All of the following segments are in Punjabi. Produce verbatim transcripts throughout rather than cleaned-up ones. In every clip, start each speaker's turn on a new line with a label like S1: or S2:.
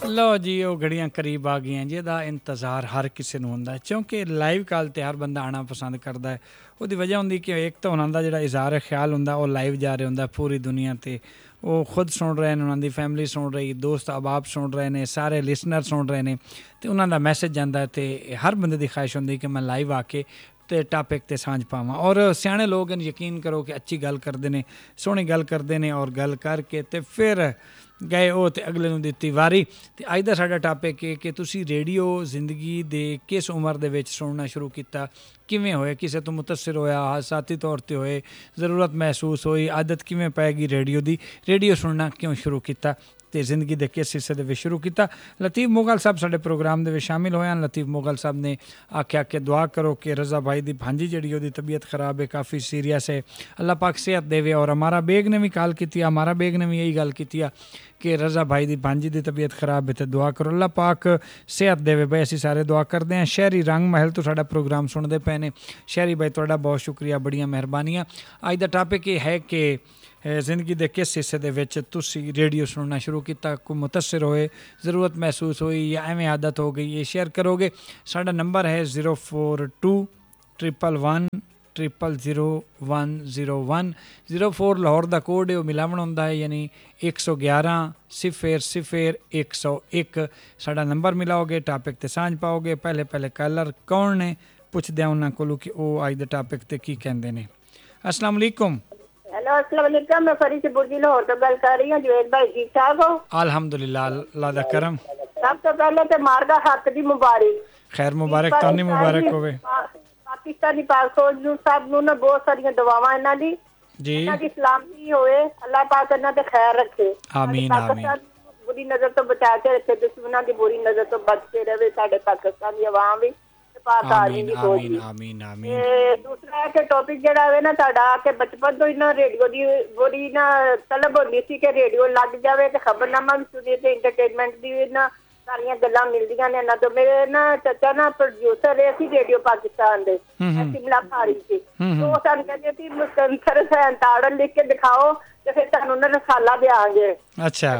S1: ਲਓ ਜੀ, ਉਹ ਘੜੀਆਂ ਕਰੀਬ ਆ ਗਈਆਂ ਜਿਹਦਾ ਇੰਤਜ਼ਾਰ ਹਰ ਕਿਸੇ ਨੂੰ ਹੁੰਦਾ, ਕਿਉਂਕਿ ਲਾਈਵ ਕਾਲ 'ਤੇ ਹਰ ਬੰਦਾ ਆਉਣਾ ਪਸੰਦ ਕਰਦਾ ਹੈ। ਉਹਦੀ ਵਜ੍ਹਾ ਹੁੰਦੀ ਕਿ ਇੱਕ ਤਾਂ ਉਹਨਾਂ ਦਾ ਜਿਹੜਾ ਇਜ਼ਹਾਰ ਖਿਆਲ ਹੁੰਦਾ ਉਹ ਲਾਈਵ ਜਾ ਰਿਹਾ ਹੁੰਦਾ ਪੂਰੀ ਦੁਨੀਆ 'ਤੇ, ਉਹ ਖੁਦ ਸੁਣ ਰਹੇ ਨੇ, ਉਹਨਾਂ ਦੀ ਫੈਮਿਲੀ ਸੁਣ ਰਹੀ, ਦੋਸਤ ਅਹਿਬਾਬ ਸੁਣ ਰਹੇ ਨੇ, ਸਾਰੇ ਲਿਸਨਰ ਸੁਣ ਰਹੇ ਨੇ, ਅਤੇ ਉਹਨਾਂ ਦਾ ਮੈਸੇਜ ਜਾਂਦਾ ਅਤੇ ਹਰ ਬੰਦੇ ਦੀ ख्वाहिश ਹੁੰਦੀ ਕਿ मैं लाइव आके ਤੇ ਟਾਪਿਕ 'ਤੇ ਸਾਂਝ ਪਾਵਾਂ। ਔਰ ਸਿਆਣੇ ਲੋਕ ਯਕੀਨ ਕਰੋ ਕਿ ਅੱਛੀ ਗੱਲ ਕਰਦੇ ਨੇ, ਸੋਹਣੀ ਗੱਲ ਕਰਦੇ ਨੇ, ਔਰ ਗੱਲ ਕਰਕੇ ਅਤੇ ਫਿਰ ਗਏ ਉਹ ਅਤੇ ਅਗਲੇ ਨੂੰ ਦਿੱਤੀ ਵਾਰੀ। ਅਤੇ ਅੱਜ ਦਾ ਸਾਡਾ ਟਾਪਿਕ ਹੈ ਕਿ ਤੁਸੀਂ ਰੇਡੀਓ ਜ਼ਿੰਦਗੀ ਦੇ ਕਿਸ ਉਮਰ ਦੇ ਵਿੱਚ ਸੁਣਨਾ ਸ਼ੁਰੂ ਕੀਤਾ, ਕਿਵੇਂ ਹੋਏ, ਕਿਸੇ ਤੋਂ ਮੁਤਅਸਰ ਹੋਇਆ, ਹਾਦਸਾਤੀ ਤੌਰ 'ਤੇ ਹੋਏ, ਜ਼ਰੂਰਤ ਮਹਿਸੂਸ ਹੋਈ, ਆਦਤ ਕਿਵੇਂ ਪੈ ਗਈ ਰੇਡੀਓ ਦੀ, ਰੇਡੀਓ ਸੁਣਨਾ ਕਿਉਂ ਸ਼ੁਰੂ ਕੀਤਾ ਅਤੇ ਜ਼ਿੰਦਗੀ ਦੇ ਕਿਸ ਹਿੱਸੇ ਦੇ ਵਿੱਚ ਸ਼ੁਰੂ ਕੀਤਾ। ਲਤੀਫ ਮੁਗਲ ਸਾਹਿਬ ਸਾਡੇ ਪ੍ਰੋਗਰਾਮ ਦੇ ਵਿੱਚ ਸ਼ਾਮਿਲ ਹੋਏ ਹਨ। ਲਤੀਫ ਮੁਗਲ ਸਾਹਿਬ ਨੇ ਆਖਿਆ ਕਿ ਦੁਆ ਕਰੋ ਕਿ रज़ा भाई ਦੀ भांजी ਜਿਹੜੀ ਉਹਦੀ तबीयत ख़राब है, काफ़ी सीरियस है, अल्लाह पाक सेहत देवे। और हमारा बेग ने भी कॉल की, हमारा बेग ने भी यही गल की कि रज़ा भाई ਦੀ भांजी ਦੀ तबीयत ख़राब है तो दुआ करो अल्लाह पाक सेहत देवे। बई ਅਸੀਂ ਸਾਰੇ दुआ करते हैं। शहरी रंग महल तो ਸਾਡਾ ਪ੍ਰੋਗਰਾਮ ਸੁਣਦੇ ਪਏ ਨੇ। शहरी भाई ਤੁਹਾਡਾ ਬਹੁਤ ਸ਼ੁਕਰੀਆ, ਬੜੀਆਂ ਮਿਹਰਬਾਨੀਆਂ। ਅੱਜ ਦਾ ਟਾਪਿਕ ਇਹ ਹੈ ਕਿ ਜ਼ਿੰਦਗੀ ਦੇ ਕਿਸ ਹਿੱਸੇ ਦੇ ਵਿੱਚ ਤੁਸੀਂ ਰੇਡੀਓ ਸੁਣਨਾ ਸ਼ੁਰੂ ਕੀਤਾ, ਕੋਈ ਮੁਤਅਸਰ ਹੋਏ, ਜ਼ਰੂਰਤ ਮਹਿਸੂਸ ਹੋਈ ਜਾਂ ਐਵੇਂ ਆਦਤ ਹੋ ਗਈ, ਇਹ ਸ਼ੇਅਰ ਕਰੋਗੇ। ਸਾਡਾ ਨੰਬਰ ਹੈ zero four two triple one triple zero one zero one. Zero four Lahore का कोड है, वो मिलावन होंदा है, यानी एक सौ ग्यारह सिफर सिफर एक सौ एक। साडा नंबर मिलाओगे, टॉपिक ते सांझ पाओगे। पहले पहले कलर कौन ने पुछदे उन्हां कोलों कि वो अज दे टॉपिक ते की कहंदे ने। अस्सलाम वालेकुम।
S2: हेलो अस्सलाम वालेकुम, मैं फरीद से बुर्जी लाहौर तो गल कर रही हूं। जुवेद भाई ठीक ठाक हो?
S1: अल्हम्दुलिल्लाह, अल्लाह दा करम।
S2: सब तो पहले तो मारगा हक दी मुबारक।
S1: खैर मुबारक, तानी मुबारक होवे।
S2: पाकिस्तानी पाक फौज ਨੂੰ ਸਭ ਨੂੰ ਨਾ ਬਹੁਤ ਸਾਰੀਆਂ ਦੁਆਵਾਂ ਇਹਨਾਂ ਦੀ
S1: ਜੀ,
S2: ਇਹਨਾਂ ਦੀ ਸਲਾਮਤੀ ਹੋਵੇ, ਅੱਲਾਹ ਪਾਕ ਇਹਨਾਂ ਤੇ ਖੈਰ ਰੱਖੇ।
S1: ਆਮੀਨ ਆਮੀਨ।
S2: ਬੁਰੀ ਨਜ਼ਰ ਤੋਂ ਬਚਾ ਕੇ ਰੱਖੇ, ਦੁਸ਼ਮਣਾਂ ਦੀ ਬੁਰੀ ਨਜ਼ਰ ਤੋਂ ਬਚ ਕੇ ਰਹੇ ਸਾਡੇ ਪਾਕਿਸਤਾਨ ਦੀ ਆਵਾਮ ਵੀ ਤੇ ਪਾਕ ਆਰਮੀ ਦੀ ਫੌਜ ਵੀ।
S1: ਆਮੀਨ ਆਮੀਨ।
S2: ਤੇ ਦੂਸਰਾ ਕਿ ਟੌਪਿਕ ਜਿਹੜਾ ਹੈ ਨਾ ਤੁਹਾਡਾ, ਕਿ ਬਚਪਨ ਤੋਂ ਇਹਨਾਂ ਰੇਡੀਓ ਦੀ ਬੜੀ ਨਾ ਤਲਬ ਹੁੰਦੀ ਸੀ ਕਿ ਰੇਡੀਓ ਲੱਗ ਜਾਵੇ ਤੇ ਖਬਰਨਾਮਾ ਵੀ ਸੁਣੀਏ ਤੇ ਇੰਟਰਟੇਨਮੈਂਟ ਦੀ ਨਾ ਸਾਰੀਆਂ ਗੱਲਾਂ ਮਿਲਦੀਆਂ ਨੇ ਇਹਨਾਂ ਤੋਂ। ਮੇਰੇ ਨਾ ਚਾਚਾ ਨਾ ਪ੍ਰੋਡਿਊਸਰ ਹੈ ਸੀ ਰੇਡੀਓ ਪਾਕਿਸਤਾਨ ਦੇ, ਸ਼ਿਮਲਾ ਪਹਾੜੀ ਚ। ਉਹ ਸਾਨੂੰ ਕਹਿੰਦੇ ਸੀ ਮੁਸਤਨਸਰ ਤਾੜਨ ਲਿਖ ਕੇ ਦਿਖਾਓ ਤੇ ਫਿਰ ਤੁਹਾਨੂੰ ਨਾ ਰਸਾਲਾ ਦਿਆਂਗੇ।
S1: ਅੱਛਾ,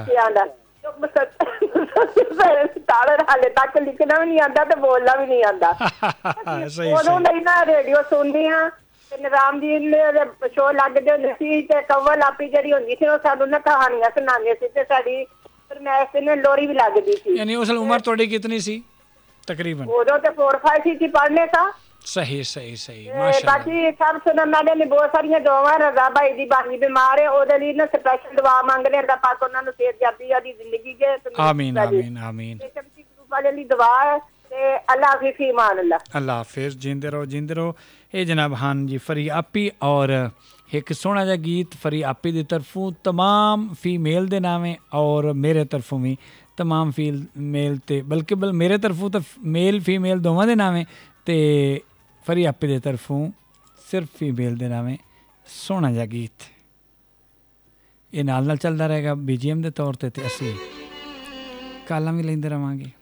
S2: ਤਾੜਨ ਹਾਲੇ ਤੱਕ ਲਿਖਣਾ ਵੀ ਨਹੀਂ ਆਉਂਦਾ ਤੇ ਬੋਲਣਾ ਵੀ ਨਹੀਂ ਆਉਂਦਾ। ਉਦੋਂ ਲਈ ਨਾ ਰੇਡੀਓ ਸੁਣਦੀ ਹਾਂ ਤੇ ਨਿਜ਼ਾਮਦੀਨ ਦੇ ਸ਼ੋਅ ਲੱਗਦੇ ਹੁੰਦੇ ਸੀ ਤੇ ਕੰਵਲ ਆਪੀ ਜਿਹੜੀ ਹੁੰਦੀ ਸੀ ਉਹ ਸਾਨੂੰ ਨਾ ਕਹਾਣੀਆਂ ਸੁਣਾਉਂਦੇ ਸੀ ਤੇ ਸਾਡੀ फरमाइश ने लोरी भी लगती थी।
S1: यानी उस उम्र थोड़ी कितनी सी तकरीबन?
S2: उदो ते फोर फाइव थी पढ़ने सा।
S1: सही सही सही माशाल्लाह।
S2: बाकी सब सुनन वाले ने बहुत सारी दुआवां। रज़ा भाई दी भांजी बीमार है, ओदे लिए ना स्पेशल दुआ मांग रहे अल्लाह पाक उन्हां नूं सेहत याबी दी जिंदगी के। आमीन आमीन आमीन। ते शमसी ग्रुप वाले लिए दुआ है ते अल्लाह हाफिज़, ईमान अल्लाह
S1: अल्लाह हाफिज़। जिंदे रहो जिंदे रहो। ए जनाब हान जी फरी आपी और एक सोहना जिहा गीत फरी आपी की तरफों तमाम फीमेल के नामे और मेरे तरफों भी तमाम फील मेल ते बल्कि बल मेरे तरफों तो मेल फीमेल दोवां दे नामे ते फरी आपी की तरफों सिर्फ फीमेल के नामे सोहना जिहा गीत। ये नाल नाल चलता रहेगा बी जी एम के तौर पर, असी कालां भी लैंदे रहांगे।